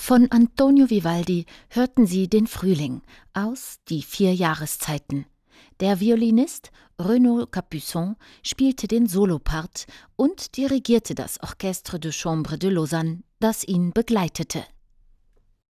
Von Antonio Vivaldi hörten Sie den Frühling aus Die 4 Jahreszeiten. Der Violinist Renaud Capuçon spielte den Solopart und dirigierte das Orchestre de Chambre de Lausanne, das ihn begleitete.